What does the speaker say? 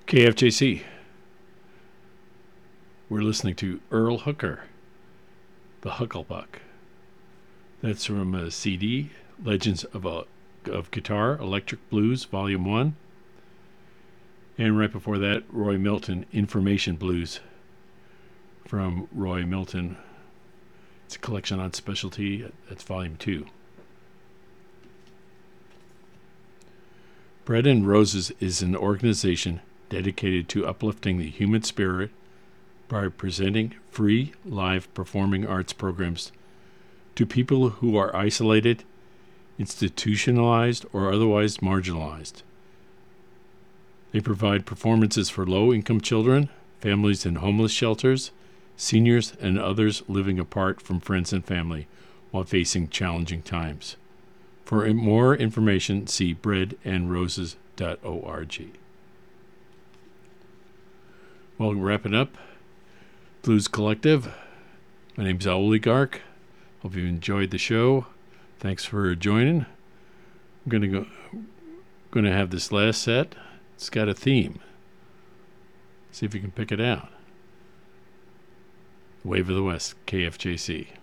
KFJC. We're listening to Earl Hooker, The Hucklebuck. That's from a CD, Legends of Guitar, Electric Blues, Volume 1. And right before that, Roy Milton, Information Blues, from Roy Milton. It's a collection on specialty. That's Volume 2. Bread and Roses is an organization dedicated to uplifting the human spirit by presenting free live performing arts programs to people who are isolated, institutionalized, or otherwise marginalized. They provide performances for low-income children, families in homeless shelters, seniors, and others living apart from friends and family while facing challenging times. For more information, see breadandroses.org. Well, wrapping up, Blues Collective. My name's Oligarch. Hope you enjoyed the show. Thanks for joining. I'm going to have this last set. It's got a theme. See if you can pick it out. Wave of the West, KFJC.